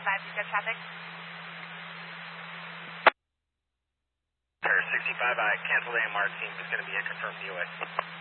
to get traffic. Pair 65, I cancel AMR team is going to be a confirmed DOA.